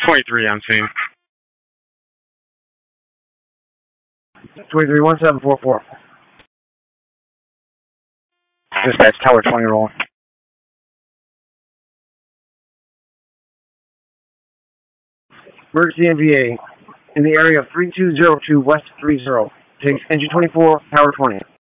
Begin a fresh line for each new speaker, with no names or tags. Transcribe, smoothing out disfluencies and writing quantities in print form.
23 on scene.
23-1744. Dispatch, Tower 20 rolling. Emergency NVA in the area of 3202 West 30. Takes engine 24, Tower 20.